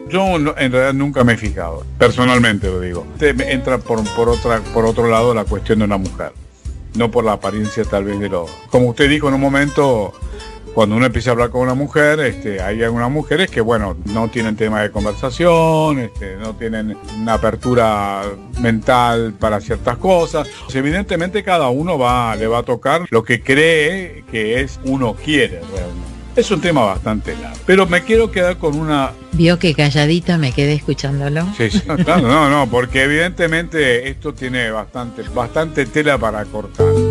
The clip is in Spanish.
Yo en realidad nunca me he fijado, personalmente lo digo. Entra por otro lado la cuestión de una mujer, no por la apariencia tal vez de los... Como usted dijo en un momento, cuando uno empieza a hablar con una mujer, hay algunas mujeres que, bueno, no tienen tema de conversación, no tienen una apertura mental para ciertas cosas. Pues evidentemente cada uno le va a tocar lo que cree que uno quiere realmente. Es un tema bastante largo, pero me quiero quedar con una... Vio que calladita me quedé escuchándolo. Sí, claro, no, porque evidentemente esto tiene bastante tela para cortar.